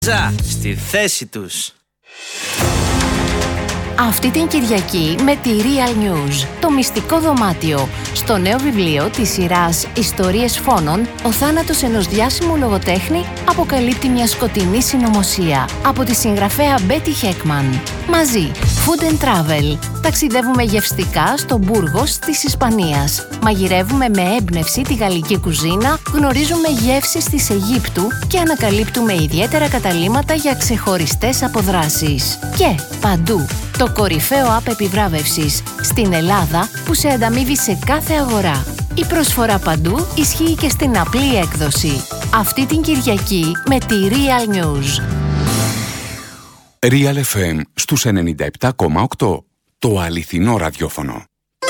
Στη θέση τους. Αυτή την Κυριακή με τη Real News, το μυστικό δωμάτιο. Στο νέο βιβλίο της σειράς «Ιστορίες φόνων», ο θάνατος ενός διάσημου λογοτέχνη αποκαλύπτει μια σκοτεινή συνωμοσία. Από τη συγγραφέα Μπέτι Χέκμαν. Μαζί, Food and Travel. Ταξιδεύουμε γευστικά στο Μπούργος της Ισπανίας. Μαγειρεύουμε με έμπνευση τη γαλλική κουζίνα, γνωρίζουμε γεύσεις της Αιγύπτου και ανακαλύπτουμε ιδιαίτερα καταλύματα για ξεχωριστές αποδράσεις. Και παντού, το κορυφαίο app επιβράβευσης στην Ελλάδα που σε ανταμείβει σε κάθε αγορά. Η προσφορά παντού ισχύει και στην απλή έκδοση. Αυτή την Κυριακή με τη Real News. Real FM στους 97,8. Το αληθινό ραδιόφωνο.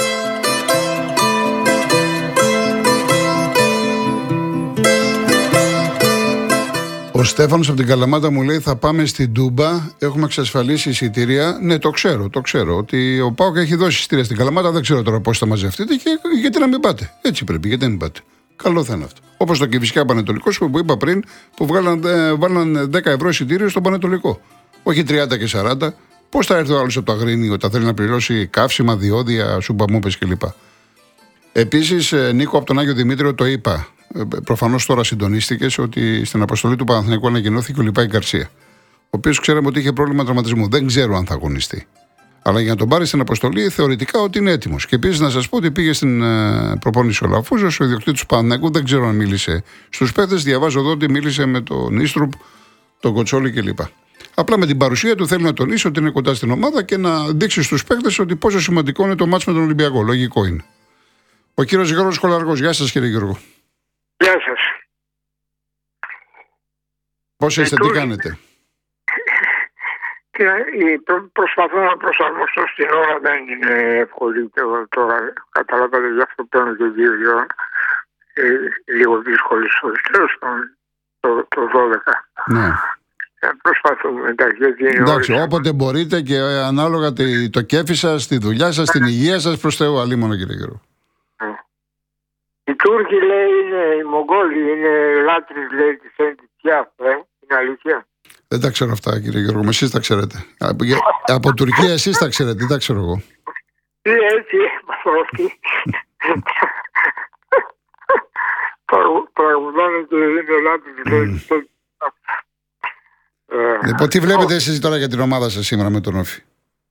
Ο Στέφανος από την Καλαμάτα μου λέει: θα πάμε στην Τούμπα. Έχουμε εξασφαλίσει εισιτήρια. Ναι, το ξέρω. Ότι ο ΠΑΟΚ έχει δώσει εισιτήρια στην Καλαμάτα. Δεν ξέρω τώρα πώς θα μαζευτείτε και γιατί να μην πάτε. Έτσι πρέπει, γιατί να μην πάτε. Καλό θα είναι αυτό. Όπως το Κηφισιά Πανετολικός που είπα πριν, που βάλαν 10 ευρώ εισιτήριο στον Πανετολικό. Όχι 30 και 40. Πώς θα έρθει ο άλλος από το Αγρίνιο όταν θέλει να πληρώσει καύσιμα, διόδια, σουμπαμούπες κλπ. Επίσης, Νίκο, από τον Άγιο Δημήτριο το είπα. Προφανώς τώρα συντονίστηκες ότι στην αποστολή του Παναθηναϊκού ανακοινώθηκε ο Λιπάκη Γκαρσία. Ο οποίος ξέραμε ότι είχε πρόβλημα τραυματισμού. Δεν ξέρω αν θα αγωνιστεί. Αλλά για να τον πάρει στην αποστολή, θεωρητικά ότι είναι έτοιμος. Και επίσης να σας πω ότι πήγε στην προπόνηση ο Λαφούζος, ο ιδιοκτήτης του Παναθηναϊκού. Δεν ξέρω αν μίλησε στους παίκτες. Διαβάζω εδώ ότι μίλησε με τον Ίστρουπ, τον Κοτσόλη κλπ. Απλά με την παρουσία του θέλει να τονίσει ότι είναι κοντά στην ομάδα και να δείξει στους παίκτες ότι πόσο σημαντικό είναι το μάτς με τον Ολυμπιακό. Λογικό είναι. Ο κύριος Γιώργος Κολαργός. Γεια σας, κύριε Γιώργο. Γεια σας. Πώς είστε, τι κάνετε? Προσπαθώ να προσαρμοστώ στην ώρα, δεν είναι εύκολη τώρα. Καταλάβατε, γι' αυτό παίρνω και 2 ώρα. Λίγο δύσκολες ώρες. Τέλος πάντων, το 12. Ναι. Προσπαθούμε, εντάξει, όποτε μπορείτε και ανάλογα το κέφι σας, τη δουλειά σας, την υγεία σας, προς Θεού, αλίμονο, κύριε Γιώργο. Οι Τούρκοι, λέει, οι Μογγόλοι είναι λάτρεις, λέει, της Εντιτσιάς, είναι αλήθεια? Δεν τα ξέρω αυτά, κύριε Γιώργο, εσείς τα ξέρετε. Από Τουρκία εσείς τα ξέρετε, δεν τα ξέρω εγώ. Έτσι, αυτοί. Τραγουδάνε και είναι λάτρεις, λέει, της Εντιτσιάς. Λοιπόν, τι βλέπετε εσείς τώρα για την ομάδα σας σήμερα με τον Όφη?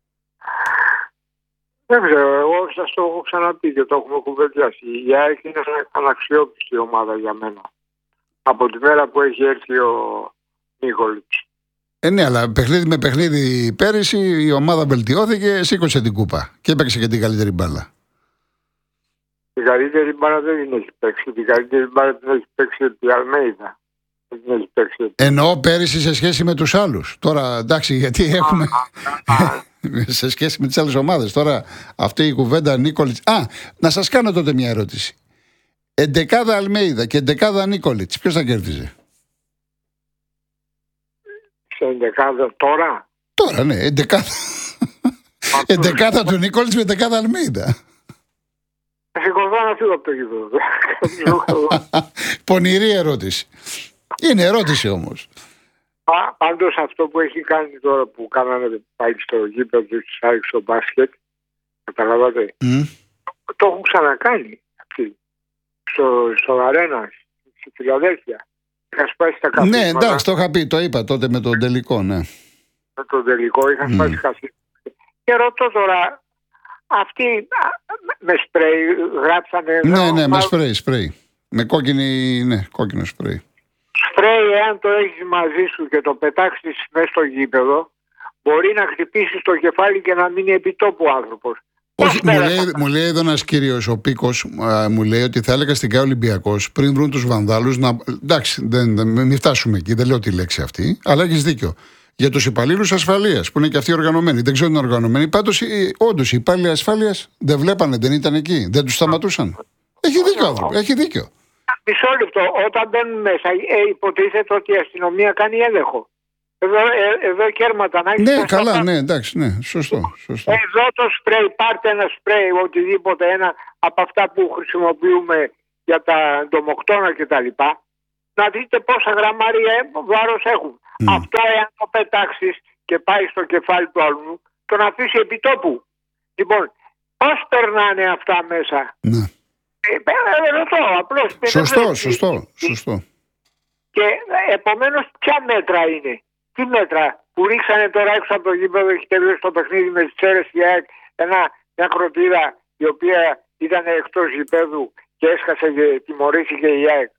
Δεν ξέρω, εγώ σας το έχω ξαναπεί και το έχουμε κουβεντιάσει. Η ΑΕΚ είναι αναξιόπιστη ομάδα για μένα. Από τη μέρα που έχει έρθει ο Νίκολιτς. Ναι, αλλά παιχνίδι με παιχνίδι πέρυσι η ομάδα βελτιώθηκε, σήκωσε την κούπα και έπαιξε και την καλύτερη μπάλα. Την καλύτερη μπάλα δεν την έχει παίξει. Την καλύτερη μπάλα την έχει παίξει η Αλμέιδα. Εννοώ πέρυσι σε σχέση με τους άλλους. Τώρα εντάξει, γιατί έχουμε σε σχέση με τις άλλες ομάδες. Τώρα αυτή η κουβέντα Νίκολιτς. Να σας κάνω τότε μια ερώτηση. Εντεκάδα Αλμέιδα και εντεκάδα Νίκολιτς, ποιος θα κέρδιζε? Σε εντεκάδα τώρα? Τώρα ναι, εντεκάδα του Νίκολιτς με εντεκάδα Αλμέιδα. Σηκωθώ να φύγω από το γήπεδο. Πονηρή ερώτηση. Είναι ερώτηση όμως. Πάντως αυτό που έχει κάνει τώρα που κάνανε πάει στο γήπεδο της ΑΕΚ στο μπάσκετ, καταλαβαίνετε, το έχουν ξανακάνει αυτοί. Στο Αρένα, στη Φιλαδέλφια. Είχα σπάσει τα καθίσματα. Ναι, εντάξει, το είχα πει, το είπα τότε με τον τελικό, ναι. Με τον τελικό είχα σπάσει καθίσματα. Και ρωτώ τώρα, αυτοί με σπρέι γράψανε... Ναι, με σπρέι. Με κόκκινο σπρέι. Σπρέι, εάν το έχεις μαζί σου και το πετάξεις μέσα στο γήπεδο, μπορεί να χτυπήσεις το κεφάλι και να μείνει επιτόπου ο άνθρωπος. Όχι, μου λέει εδώ ένας κύριος, ο Πίκος, μου λέει ότι θα έλεγα στην ΚΑΕ Ολυμπιακός πριν βρουν τους βανδάλους να. Εντάξει, μην φτάσουμε εκεί, δεν λέω τη λέξη αυτή, αλλά έχεις δίκιο. Για τους υπαλλήλους ασφαλείας, που είναι και αυτοί οργανωμένοι. Δεν ξέρω αν είναι οργανωμένοι. Πάντως, όντως οι υπάλληλοι ασφάλειας δεν βλέπανε, δεν ήταν εκεί, δεν τους σταματούσαν. Έχει δίκιο άνθρωπο, έχει δίκιο. Μισό λεπτό, όταν μπαίνουν μέσα, υποτίθεται ότι η αστυνομία κάνει έλεγχο. Εδώ κέρματα να έχει. Ναι, καλά, ναι, εντάξει, ναι, σωστό. Εδώ το σπρέι, πάρτε ένα σπρέι, οτιδήποτε, ένα από αυτά που χρησιμοποιούμε για τα ντομοκτώνα κτλ. Να δείτε πόσα γραμμάρια βάρος έχουν. Αυτό εάν το πετάξεις και πάει στο κεφάλι του άλλου, τον αφήσει επιτόπου. Λοιπόν, πώς περνάνε αυτά μέσα? Ναι. Ρωτώ απλώς. Σωστό. Και επομένως ποια μέτρα είναι? Τι μέτρα που ρίξανε τώρα έξω από το γήπεδο, έχει τελειώσει το παιχνίδι με τις Σέρρες και μια κροτίδα η οποία ήταν εκτός γηπέδου και έσκασε και τιμωρήθηκε η ΑΕΚ.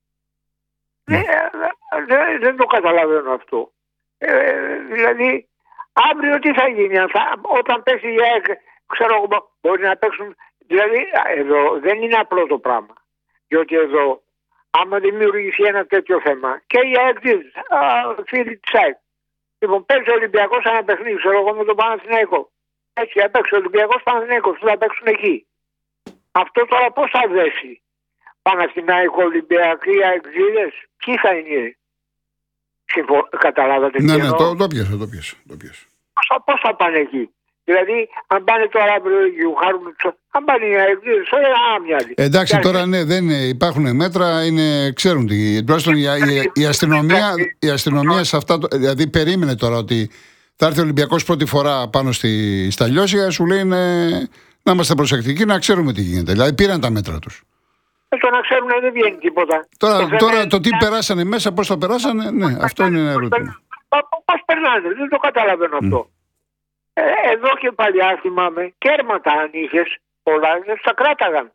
Δεν το καταλαβαίνω αυτό. Δηλαδή αύριο τι θα γίνει? Όταν πέσει η ΑΕΚ, ξέρω εγώ, μπορεί να παίξουν. Δηλαδή εδώ δεν είναι απλό το πράγμα. Διότι εδώ άμα δημιουργηθεί ένα τέτοιο θέμα και η ΑΕΚ φίλοι της ΑΕΚ. Λοιπόν, παίζει ο Ολυμπιακός ένα παιχνίδι, ξέρω εγώ, με τον Παναθηναϊκό. Έτσι, έπαιξε ο Ολυμπιακός Παναθηναϊκός, θα παίξουν εκεί. Αυτό τώρα πώς θα δέσει? Παναθηναϊκό, Ολυμπιακοί, αεξίδες, ποιοι θα είναι? Καταλάβατε? Ναι, το πιάσα. Πώς θα πάνε εκεί? Δηλαδή, αν πάνε τώρα αύριο οι χαρούν, αν πάνε οι αεξίδες, άμοιαζε. Εντάξει, τώρα ναι, δεν υπάρχουν μέτρα, ξέρουν τι. Τουλάχιστον η αστυνομία σε αυτά. Δηλαδή, περίμενε τώρα ότι θα έρθει ο Ολυμπιακός πρώτη φορά πάνω στα Λιώσια, σου λέει να είμαστε προσεκτικοί, να ξέρουμε τι γίνεται. Δηλαδή, πήραν τα μέτρα τους. Το να ξέρουν δεν βγαίνει τίποτα. Τώρα το τι περάσανε μέσα, πώς το περάσανε, ναι, αυτό είναι ένα ερώτημα. Πώς περνάνε, δεν το καταλαβαίνω αυτό. Εδώ και παλιά θυμάμαι, κέρματα αν είχες πολλά, τα κράταγαν.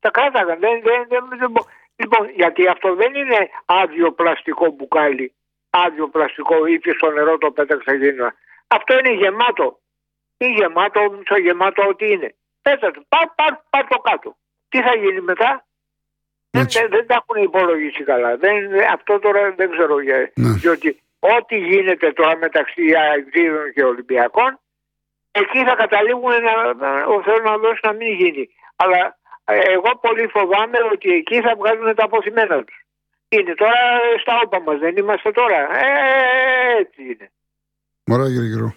Λοιπόν, γιατί αυτό δεν είναι άδειο πλαστικό μπουκάλι, άδειο πλαστικό ή και στο νερό το πέταξα γίνα. Αυτό είναι γεμάτο. Ή γεμάτο ό,τι είναι. Πέτα του, πάρ' το κάτω. Τι θα γίνει μετά? Δεν τα έχουν υπολογίσει καλά. Αυτό τώρα δεν ξέρω διότι ό,τι γίνεται τώρα μεταξύ Αεξίδων και Ολυμπιακών, εκεί θα καταλήγουν ο Θεός να δώσει να μην γίνει. Αλλά εγώ πολύ φοβάμαι ότι εκεί θα βγάζουν τα αποθυμένα τους. Είναι τώρα στα όπα μας, δεν είμαστε τώρα. Έτσι είναι. Ωραία κύριε Γερό.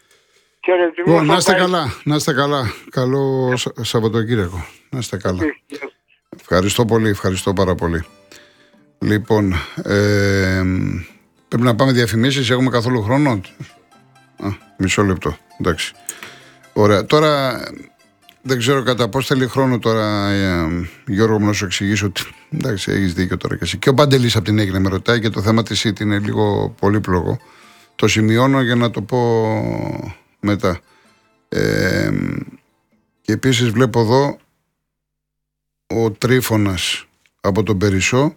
Να είστε καλά. Καλό Σαββατοκύριακο. Να είστε καλά. Ευχαριστώ πολύ, ευχαριστώ πάρα πολύ. Λοιπόν, πρέπει να πάμε διαφημίσεις, έχουμε καθόλου χρόνο? Μισό λεπτό, εντάξει. Ωραία, τώρα δεν ξέρω κατά πώς θέλει χρόνο τώρα, Γιώργο, μου να σου εξηγήσω ότι εντάξει, έχεις δίκιο τώρα και εσύ. Και ο Παντελής από την Έγινα με ρωτάει και το θέμα της ΣΥΤ είναι λίγο πολύπλοκο. Το σημειώνω για να το πω μετά. Και επίσης βλέπω εδώ ο Τρίφωνας από τον Περισσό.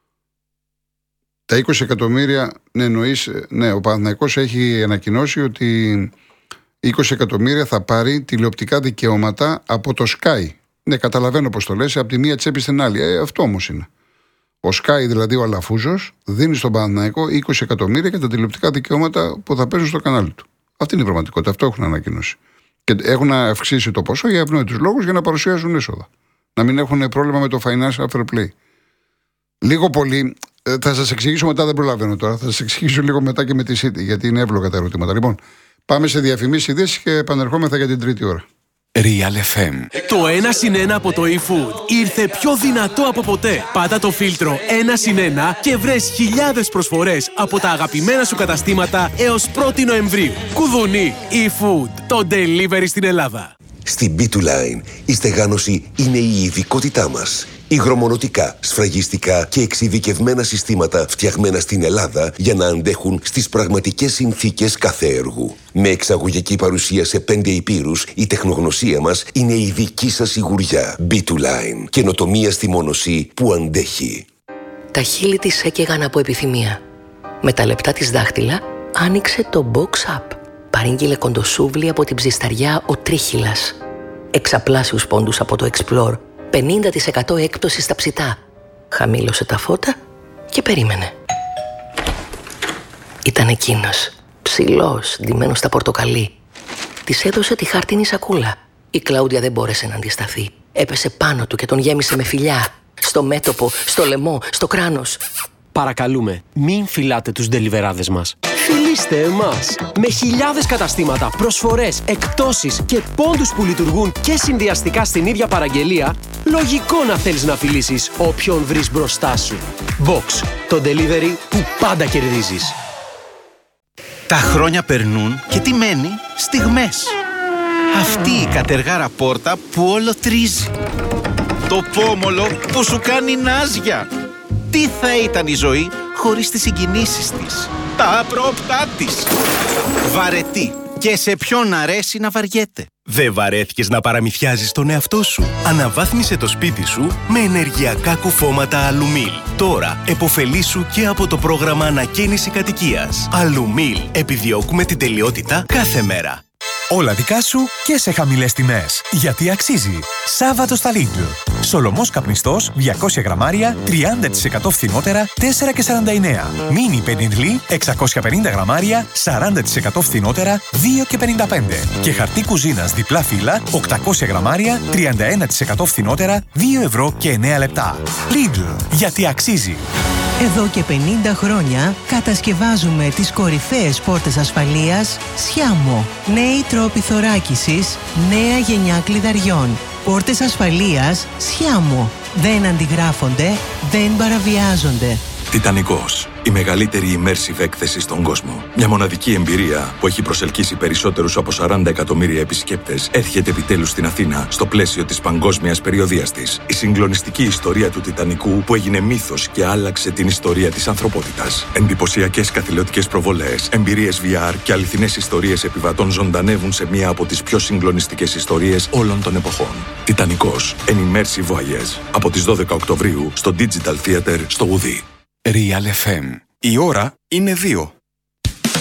Τα 20 εκατομμύρια, ο Παναθηναϊκός έχει ανακοινώσει ότι 20 εκατομμύρια θα πάρει τηλεοπτικά δικαιώματα από το Sky. Ναι, καταλαβαίνω πώς το λες, από τη μία τσέπη στην άλλη. Αυτό όμως είναι. Ο Sky, δηλαδή ο Αλαφούζος, δίνει στον Παναθηναϊκό 20 εκατομμύρια για τα τηλεοπτικά δικαιώματα που θα παίζουν στο κανάλι του. Αυτή είναι η πραγματικότητα. Αυτό έχουν ανακοινώσει. Και έχουν αυξήσει το ποσό για ευνόητους λόγους για να παρουσιάζουν έσοδα. Να μην έχουν πρόβλημα με το financial fair play. Λίγο πολύ. Θα σας εξηγήσω μετά, δεν προλαβαίνω τώρα. Θα σας εξηγήσω λίγο μετά και με τη City, γιατί είναι εύλογα τα ερωτήματα. Λοιπόν, πάμε σε διαφημίσεις, ειδήσεις και επανερχόμεθα για την τρίτη ώρα. Real FM. Το 1+1 από το eFood ήρθε πιο δυνατό από ποτέ. Πάτα το φίλτρο 1+1 και βρες χιλιάδες προσφορές από τα αγαπημένα σου καταστήματα έως 1η Νοεμβρίου. Κουδουνί, eFood, το delivery στην Ελλάδα. Στην B2Line η στεγάνωση είναι η ειδικότητά μας. Υγρομονωτικά, σφραγιστικά και εξειδικευμένα συστήματα φτιαγμένα στην Ελλάδα για να αντέχουν στις πραγματικές συνθήκες κάθε έργου. Με εξαγωγική παρουσία σε 5 ηπείρους, η τεχνογνωσία μας είναι η δική σας σιγουριά. B2Line. Καινοτομία στη μόνωση που αντέχει. Τα χείλη της έκαιγαν από επιθυμία. Με τα λεπτά της δάχτυλα άνοιξε το Box Up. Παρήγγειλε κοντοσούβλι από την ψισταριά ο Τρίχυλας. Εξαπλάσιους πόντους από το Explore. 50% έκπτωση στα ψητά. Χαμήλωσε τα φώτα και περίμενε. Ήταν εκείνος, ψηλός, ντυμένος στα πορτοκαλί. Της έδωσε τη χάρτινη σακούλα. Η Κλάουδια δεν μπόρεσε να αντισταθεί. Έπεσε πάνω του και τον γέμισε με φιλιά. Στο μέτωπο, στο λαιμό, στο κράνος. Παρακαλούμε, μην φυλάτε τους ντελιβεράδες μας. Φιλήστε εμάς! Με χιλιάδες καταστήματα, προσφορές, εκπτώσεις και πόντους που λειτουργούν και συνδυαστικά στην ίδια παραγγελία, λογικό να θέλεις να φιλήσεις όποιον βρεις μπροστά σου. Box, το delivery που πάντα κερδίζεις. Τα χρόνια περνούν και τι μένει? Στιγμές. Αυτή η κατεργάρα πόρτα που όλο τρίζει. Το πόμολο που σου κάνει νάζια. Τι θα ήταν η ζωή χωρίς τις συγκινήσεις της, τα απρόπτά της. Βαρετή. Και σε ποιον αρέσει να βαριέται. Δεν βαρέθηκες να παραμυθιάζεις τον εαυτό σου? Αναβάθμισε το σπίτι σου με ενεργειακά κουφώματα Αλουμίλ. Τώρα επωφελήσου και από το πρόγραμμα ανακαίνιση κατοικίας. Αλουμίλ. Επιδιώκουμε την τελειότητα κάθε μέρα. Όλα δικά σου και σε χαμηλές τιμές. Γιατί αξίζει. Σάββατο στα Lidl. Σολομός καπνιστός 200 γραμμάρια 30% φθηνότερα 4,49. Μίνι πενιντλί 650 γραμμάρια 40% φθηνότερα 2,55. Και χαρτί κουζίνας διπλά φύλλα 800 γραμμάρια 31% φθηνότερα 2,09 €. Lidl. Γιατί αξίζει. Εδώ και 50 χρόνια κατασκευάζουμε τις κορυφαίες πόρτες ασφαλείας Σιάμο. Νέοι τρόποι θωράκισης, νέα γενιά κλειδαριών. Πόρτες ασφαλείας Σιάμο. Δεν αντιγράφονται, δεν παραβιάζονται. Τιτανικός. Η μεγαλύτερη immersive έκθεση στον κόσμο. Μια μοναδική εμπειρία που έχει προσελκύσει περισσότερους από 40 εκατομμύρια επισκέπτες έρχεται επιτέλους στην Αθήνα στο πλαίσιο της παγκόσμιας περιοδείας της. Η συγκλονιστική ιστορία του Τιτανικού που έγινε μύθος και άλλαξε την ιστορία της ανθρωπότητας. Εντυπωσιακές καθηλωτικές προβολές, εμπειρίες VR και αληθινές ιστορίες επιβατών ζωντανεύουν σε μία από τις πιο συγκλονιστικές ιστορίες όλων των εποχών. Τιτανικός. An immersive voyage. Από τις 12 Οκτωβρίου στο Digital Theater στο Ουδί. Real FM. Η ώρα είναι 2.